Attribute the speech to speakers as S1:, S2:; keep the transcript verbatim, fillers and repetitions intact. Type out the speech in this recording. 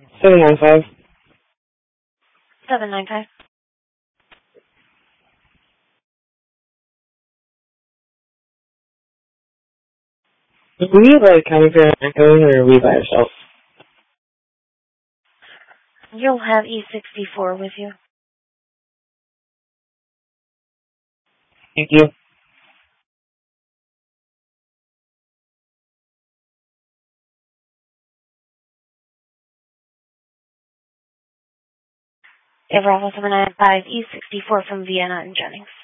S1: seven nine five.
S2: seven nine five.
S1: Do we have a counterfeit echoing, or are we by ourselves?
S2: You'll have E sixty-four with you.
S1: Thank you.
S2: Bravo seven nine five, E sixty-four from Vienna and Jennings.